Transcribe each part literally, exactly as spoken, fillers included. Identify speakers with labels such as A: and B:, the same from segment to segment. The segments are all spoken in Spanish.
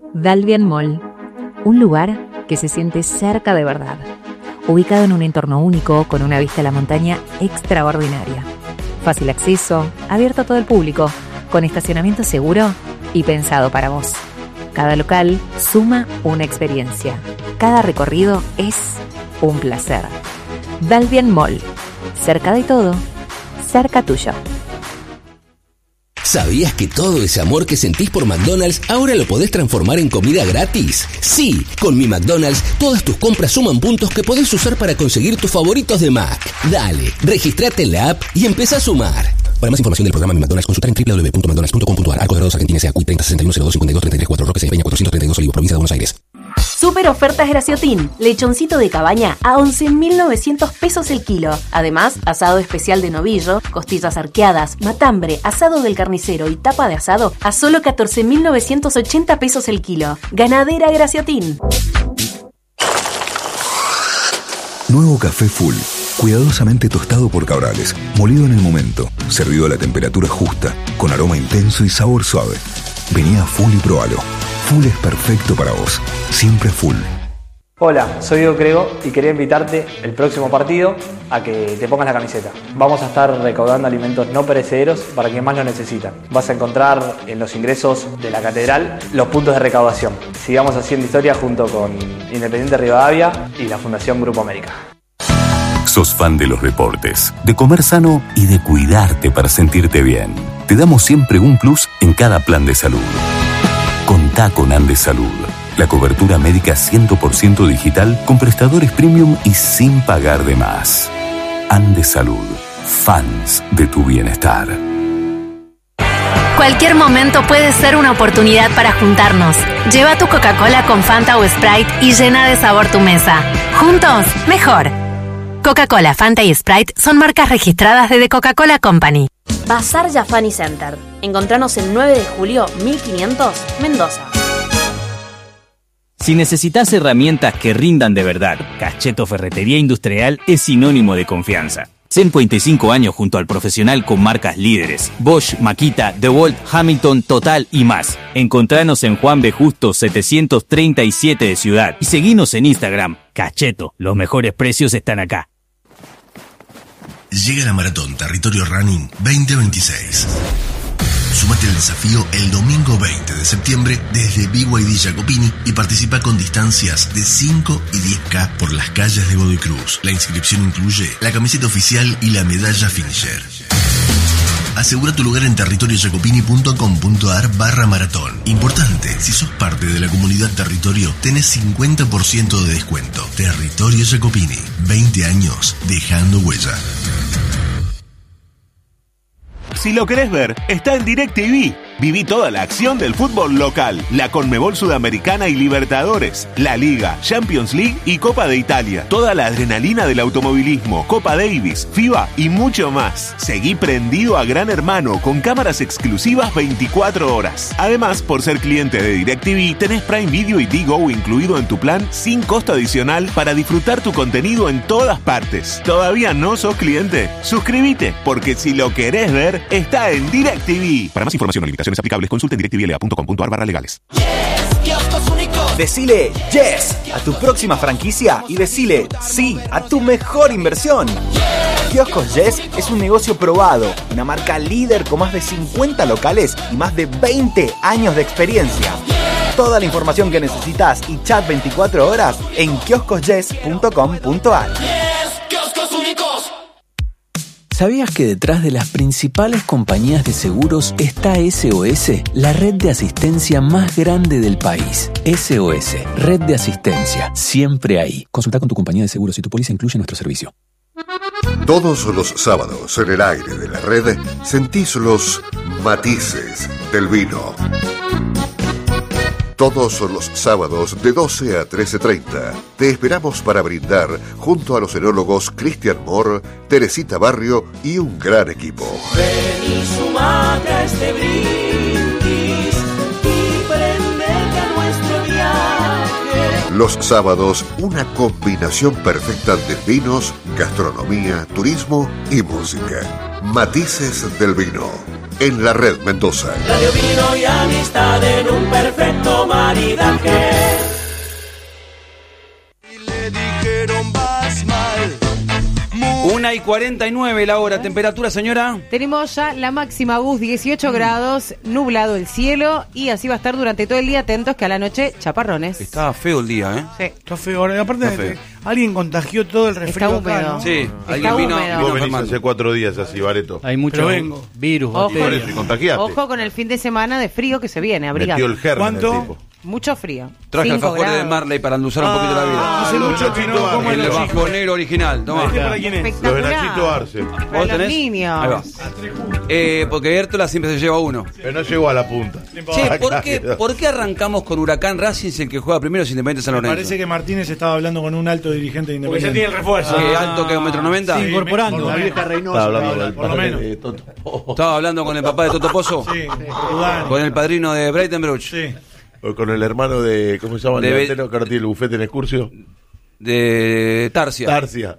A: Dalbian Mall, un lugar que se siente cerca de verdad, ubicado en un entorno único con una vista a la montaña extraordinaria. Fácil acceso, abierto a todo el público, con estacionamiento seguro y pensado para vos. Cada local suma una experiencia. Cada recorrido es un placer. Dalbian Mall, cerca de todo, cerca tuyo.
B: ¿Sabías que todo ese amor que sentís por McDonald's ahora lo podés transformar en comida gratis? Sí, con Mi McDonald's todas tus compras suman puntos que podés usar para conseguir tus favoritos de Mac. Dale, registrate en la app y empezá a sumar. Para más información del programa Mi McDonald's, consultar en w w w punto mcdonalds punto com punto a r. Arcos Dorados, Argentina, S A C U I treinta sesenta y uno cero dos cincuenta y dos treinta y tres cuatro, Roque Peña cuatrocientos treinta y dos, Olivos, provincia de Buenos Aires.
C: Super ofertas Graciotin. Lechoncito de cabaña a once mil novecientos pesos el kilo. Además, asado especial de novillo, costillas arqueadas, matambre, asado del carnicero y tapa de asado a solo catorce mil novecientos ochenta pesos el kilo. Ganadera Graciotin.
D: Nuevo café Full. Cuidadosamente tostado por Cabrales, molido en el momento, servido a la temperatura justa, con aroma intenso y sabor suave. Vení a Full y probalo. Full es perfecto para vos. Siempre Full.
E: Hola, soy Diego Crego y quería invitarte el próximo partido a que te pongas la camiseta. Vamos a estar recaudando alimentos no perecederos para quienes más lo necesitan. Vas a encontrar en los ingresos de la catedral los puntos de recaudación. Sigamos haciendo historia junto con Independiente Rivadavia y la Fundación Grupo América.
F: Sos fan de los deportes, de comer sano y de cuidarte para sentirte bien. Te damos siempre un plus en cada plan de salud. Contá con Andes Salud, la cobertura médica cien por ciento digital con prestadores premium y sin pagar de más. Andes Salud, fans de tu bienestar.
G: Cualquier momento puede ser una oportunidad para juntarnos. Lleva tu Coca-Cola con Fanta o Sprite y llena de sabor tu mesa. Juntos, mejor. Coca-Cola, Fanta y Sprite son marcas registradas de The Coca-Cola Company.
C: Bazar Jafani Center. Encontranos el nueve de julio mil quinientos, Mendoza.
H: Si necesitas herramientas que rindan de verdad, Cacheto Ferretería Industrial es sinónimo de confianza. cincuenta y cinco años junto al profesional con marcas líderes: Bosch, Makita, DeWalt, Hamilton, Total y más. Encontranos en Juan B. Justo setecientos treinta y siete de Ciudad y seguinos en Instagram. Cacheto, los mejores precios están acá.
I: Llega la Maratón Territorio Running veinte veintiséis. Sumate al desafío el domingo veinte de septiembre desde B Y D Jacopini y participa con distancias de cinco y diez kilómetros por las calles de Godoy Cruz. La inscripción incluye la camiseta oficial y la medalla finisher. Asegura tu lugar en territoriojacopini.com.ar barra maratón. Importante, si sos parte de la comunidad Territorio, tenés cincuenta por ciento de descuento. Territorio Jacopini, veinte años dejando huella.
J: Si lo querés ver, está en DirecTV. Viví toda la acción del fútbol local, la Conmebol Sudamericana y Libertadores, la Liga, Champions League y Copa de Italia. Toda la adrenalina del automovilismo, Copa Davis, FIBA y mucho más. Seguí prendido a Gran Hermano con cámaras exclusivas veinticuatro horas. Además, por ser cliente de DirecTV, tenés Prime Video y D-Go incluido en tu plan sin costo adicional para disfrutar tu contenido en todas partes. ¿Todavía no sos cliente? Suscríbete, porque si lo querés ver, está en DirecTV. Para más información o limitaciones aplicables, consulta en directvla punto com punto a r barra legales.
K: Decile yes a tu próxima franquicia y decile sí a tu mejor inversión. Kioscos Yes es un negocio probado, una marca líder con más de cincuenta locales y más de veinte años de experiencia. Toda la información que necesitas y chat veinticuatro horas en kioscos yes punto com punto a r.
L: ¿Sabías que detrás de las principales compañías de seguros está S O S, la red de asistencia más grande del país? S O S, red de asistencia, siempre ahí. Consulta con tu compañía de seguros si tu póliza incluye nuestro servicio.
M: Todos los sábados en el aire de la red sentís los matices del vino. Todos los sábados de doce a trece treinta te esperamos para brindar junto a los enólogos Cristian Moore, Teresita Barrio y un gran equipo.
N: Ven y sumate a este brindis y prendete a nuestro viaje.
M: Los sábados, una combinación perfecta de vinos, gastronomía, turismo y música. Matices del vino. En la red Mendoza.
N: Radio, vino y amistad en un perfecto maridaje.
O: y cuarenta y nueve la hora. ¿Temperatura, señora?
P: Tenemos ya la máxima bus, dieciocho grados, nublado el cielo y así va a estar durante todo el día. Atentos que a la noche, chaparrones.
O: Está feo el día, ¿eh?
P: Sí.
Q: Está feo. Ahora, aparte,
O: Está feo.
Q: alguien contagió todo el resfrío
P: Está
Q: acá, ¿no?
O: Sí,
P: Está
O: alguien vino,
P: húmedo.
O: vino
R: Vos venís
O: enfermando.
R: hace cuatro días así, Bareto.
S: Hay mucho
Q: Pero vengo.
S: virus.
P: Ojo.
R: Por eso, y contagiaste.
P: Ojo con el fin de semana de frío que se viene, abrigado.
R: Metió el germen
Q: ¿Cuánto?
R: el tipo.
P: Mucho frío.
O: Traje
P: Cinco
O: alfajores de
P: grados.
O: Marley para endulzar un poquito la vida.
Q: Ah, hace mucho que no como
O: El
Q: los chicos.
O: bajonero original. Tomá.
Q: ¿Este para quién es?
R: Los de
P: Espectacular.
R: Nachito Arce.
P: Para
O: ¿Vos
P: los
O: tenés?
P: niños.
O: Ahí va. Eh, porque Hértola siempre se lleva uno.
R: Pero no llegó a la punta.
O: Che, ¿por qué, ¿por qué arrancamos con Huracán Racing si el que juega primero es Independiente San
Q: Me
O: Lorenzo?
Q: parece que Martínez estaba hablando con un alto dirigente de
T: Porque ya
Q: Independiente.
T: tiene el refuerzo.
O: ¿Qué alto que es un metro noventa?
Q: Sí,
S: incorporando.
Q: por lo
T: La vieja
Q: menos.
T: Reynosa.
R: Estaba hablando del
Q: por lo
R: padre
Q: menos.
R: de Toto.
O: Estaba hablando con el papá de Toto Pozo,
Q: Sí, Udani.
O: con el padrino de Breitenbruch,
Q: Sí.
R: O con el hermano de, ¿cómo se llama? El
O: De-
R: delantero que ahora tiene el bufete en Excursio.
O: de Tarsia.
R: Tarcia.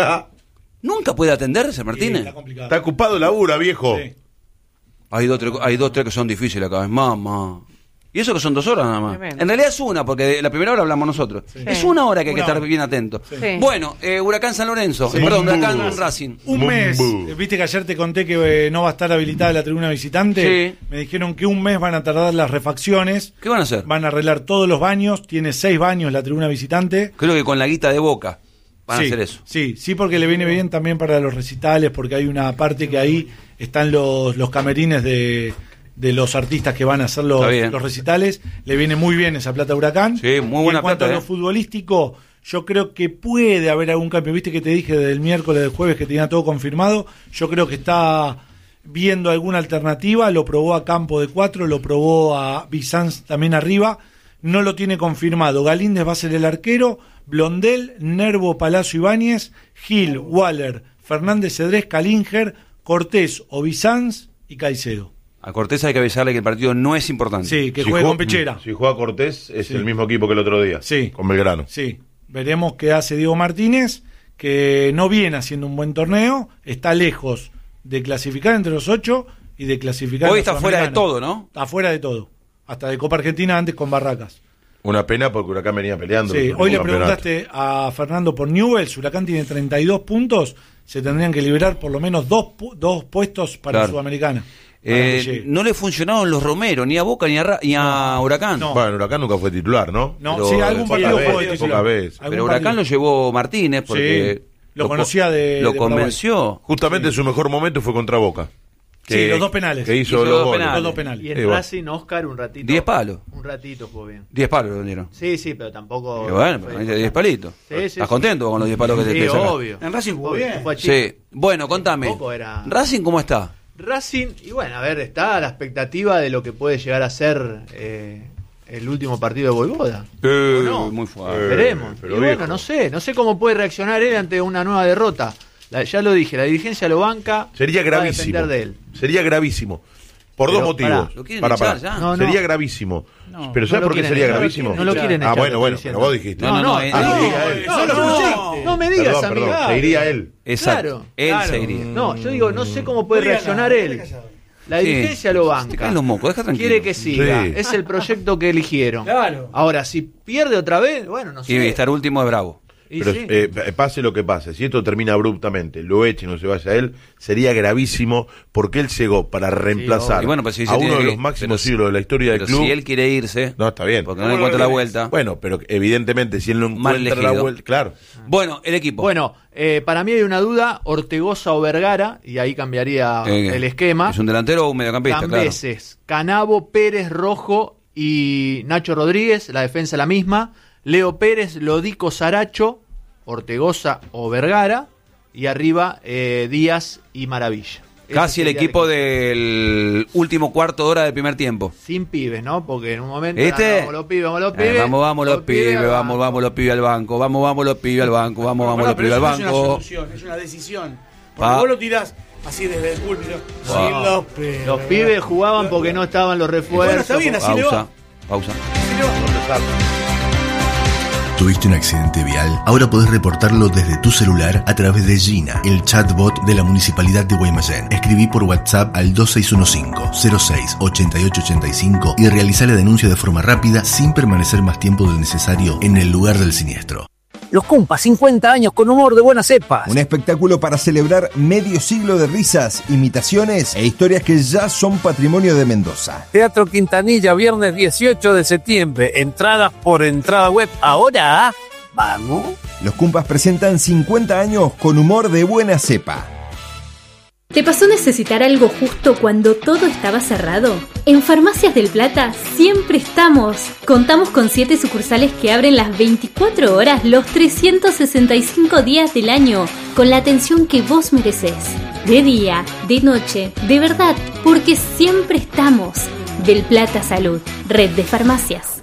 O: ¿Nunca puede atenderse
Q: Sí,
O: Martínez?
Q: está complicado.
R: Está ocupado labura, viejo.
Q: Sí.
O: Hay dos, tres, hay dos, tres que son difíciles acá, mamá. Y eso que son dos horas nada más.
P: Tremendo.
O: En realidad es una, porque de la primera hora hablamos nosotros. Es una hora que hay que
Q: Una
O: estar
Q: hora.
O: bien atento.
P: Sí.
O: Bueno, eh, Huracán San Lorenzo,
Q: Sí.
O: eh, perdón,
R: Mumbu.
O: Huracán Racing.
Q: Un mes,
R: Mumbu.
Q: eh, viste que ayer te conté que eh, no va a estar habilitada la tribuna visitante.
O: Sí.
Q: Me dijeron que un mes van a tardar las refacciones.
O: ¿Qué van a hacer?
Q: Van a arreglar todos los baños. Tiene seis baños la tribuna visitante.
O: Creo que con la guita de Boca van
Q: sí,
O: a hacer eso.
Q: Sí, sí, porque le viene bien también para los recitales, porque hay una parte que ahí están los, los camerines de, de los artistas que van a hacer los,
O: Está bien.
Q: los recitales. Le viene muy bien esa plata a Huracán.
O: Sí, muy
Q: Y
O: buena
Q: en cuanto
O: plata,
Q: a
O: eh.
Q: lo futbolístico, yo creo que puede haber algún cambio. Viste que te dije desde el miércoles, del jueves, que tenía todo confirmado. Yo creo que está viendo alguna alternativa. Lo probó a Campo de cuatro, lo probó a Bizanz también arriba. No lo tiene confirmado. Galíndez va a ser el arquero. Blondel, Nervo, Palacio, Ibáñez, Gil, Waller, Fernández, Cedrés, Calinger, Cortés, Bizanz y Caicedo.
O: A Cortés hay que avisarle que el partido no es importante.
Q: Sí, que
R: Si
Q: juegue
R: juega-
Q: con Pechera.
R: Si juega Cortés, es
Q: Sí.
R: el mismo equipo que el otro día.
Q: Sí.
R: Con Belgrano.
Q: Sí, veremos qué hace Diego Martínez, que no viene haciendo un buen torneo, está lejos de clasificar entre los ocho y de clasificar.
O: Hoy
Q: en la
O: está fuera de
Q: Sudamericana.
O: todo, ¿no?
Q: Está fuera de todo. Hasta de Copa Argentina antes con Barracas.
R: Una pena porque Huracán venía peleando.
Q: Sí,
R: el
Q: hoy le
R: campeonato.
Q: preguntaste a Fernando por Newell's, Huracán tiene treinta y dos puntos, se tendrían que liberar por lo menos dos, pu- dos puestos para
O: Claro.
Q: Sudamericana. para
O: Eh,
Q: que llegue.
O: no le funcionaron los Romero, ni a Boca ni a, Ra- ni a Huracán.
Q: No.
R: Bueno, Huracán nunca fue titular, ¿no?
Q: No,
O: pero-
Q: sí, algún
R: Poca
Q: partido
R: vez,
Q: fue de
R: poca
Q: titular.
R: vez.
Q: Algún
O: Pero Huracán
Q: partido.
O: lo llevó Martínez porque
Q: Sí, lo
O: co-
Q: conocía de-
O: lo
Q: de
O: convenció.
R: Justamente su mejor momento fue contra Boca.
Q: Sí, los dos penales.
R: Que hizo,
O: Hizo
R: los
O: dos
R: goles.
O: penales.
Q: Los dos penales.
T: Y en
R: Eh, bueno.
T: Racing, Oscar, un ratito.
O: Diez palos.
T: Un ratito jugó bien.
O: Diez palos le dieron.
T: Sí, sí, pero tampoco.
O: Y bueno,
T: fue-
O: pero diez palitos.
T: Sí, sí,
O: ¿Estás
T: sí.
O: contento con los diez palos que te
T: Sí,
O: te sacan?
T: obvio.
Q: En Racing jugó
T: Obvio,
Q: bien.
T: fue chico.
O: Sí. Bueno, contame.
T: Tampoco era-
O: ¿Racing cómo está?
T: Racing, y bueno, a ver, está a la expectativa de lo que puede llegar a ser eh, el último partido de Voivoda.
O: Eh,
T: ¿O no?
O: Muy fuerte.
T: Veremos.
R: pero
T: y bueno,
R: viejo.
T: no sé, no sé cómo puede reaccionar él ante una nueva derrota. La- ya lo dije, la dirigencia lo banca.
R: Sería
T: va a
R: gravísimo.
T: depender de él.
R: Sería gravísimo. Por
T: Pero,
R: dos motivos.
T: pará,
O: ¿lo quieren
R: Pará,
O: echar
R: pará.
O: ya?
T: No, no.
R: Sería gravísimo.
T: No,
R: pero
T: no
R: ¿sabes
T: lo
R: por qué
T: quieren
R: sería
T: echar.
R: gravísimo?
T: No lo quieren
R: Ah,
T: echar,
R: bueno,
T: te
R: bueno,
T: estoy
R: pero
T: diciendo.
R: vos dijiste.
O: No, no, no, él-
R: Ah,
T: no,
R: se iría él.
T: no, no, no, no me digas
R: Perdón,
T: a mí.
R: perdón, se iría él.
O: Exacto.
T: Claro,
O: Él
T: claro.
O: se iría.
T: No, yo digo, no sé cómo puede reaccionar él. La
O: Sí.
T: dirigencia lo
O: Te
T: banca.
O: caen los mocos, deja tranquilo.
T: Quiere que siga.
R: Sí.
T: Es el proyecto que eligieron.
Q: Claro.
T: Ahora, si pierde otra vez, bueno, no sé.
O: Y estar último es bravo.
T: Y
R: Pero
T: sí.
R: eh, pase lo que pase, si esto termina abruptamente, lo eche y no se vaya él, sería gravísimo porque él llegó para reemplazar
O: Y bueno, pues si se
R: a
O: tiene
R: uno de
O: que-
R: los máximos
O: pero-
R: ídolos de la historia del
O: Pero
R: club.
O: si él quiere irse,
R: No, está bien.
O: porque no le encuentra la vuelta.
R: Bueno, pero evidentemente si él no
O: Mal
R: encuentra la
O: elegido.
R: vuelta, claro.
O: Bueno, el equipo.
T: Bueno, eh, para mí hay una duda, Ortegoza o Vergara, y ahí cambiaría
O: Eh,
T: el esquema.
O: ¿Es un delantero o un mediocampista? Claro.
T: Cambeses, Canabo, Pérez, Rojo y Nacho Rodríguez, la defensa la misma. Leo Pérez, Lodico, Saracho, Ortegoza o Vergara. Y arriba eh, Díaz y Maravilla. Ese
O: Casi el
T: sería
O: equipo del último cuarto de hora del primer tiempo.
T: Sin pibes, ¿no? Porque en un momento...
O: ¿Viste?
T: ah, vamos los pibes, vamos los
O: Eh,
T: pibes.
O: vamos, vamos los pibes,
T: al
O: vamos,
T: banco.
O: vamos los pibes al banco, vamos, vamos los pibes al banco, vamos, vamos los
Q: Pero
O: pibes al
Q: eso no es una
O: banco.
Q: solución, es una decisión. Porque
O: Pa.
Q: vos lo tirás así desde el púlpito.
T: No.
Q: Sí, los pibes.
T: Los pibes jugaban porque no estaban los refuerzos.
Q: Bueno, está bien, así le va.
O: Pausa, pausa.
I: ¿Tuviste un accidente vial? Ahora podés reportarlo desde tu celular a través de Gina, el chatbot de la Municipalidad de Guaymallén. Escribí por WhatsApp al dos seis uno cinco, cero seis, ocho ocho ocho cinco y realizá la denuncia de forma rápida sin permanecer más tiempo del necesario en el lugar del siniestro.
S: Los Cumpas, cincuenta años con humor de buenas cepas.
U: Un espectáculo para celebrar medio siglo de risas, imitaciones e historias que ya son patrimonio de Mendoza.
S: Teatro Quintanilla, viernes dieciocho de septiembre. Entradas por entrada web. Ahora, ¿vamos?
U: Los Cumpas presentan cincuenta años con humor de buena cepa.
V: ¿Te pasó necesitar algo justo cuando todo estaba cerrado? En Farmacias del Plata siempre estamos. Contamos con siete sucursales que abren las veinticuatro horas los trescientos sesenta y cinco días del año, con la atención que vos mereces. De día, de noche, de verdad, porque siempre estamos. Del Plata Salud, red de farmacias.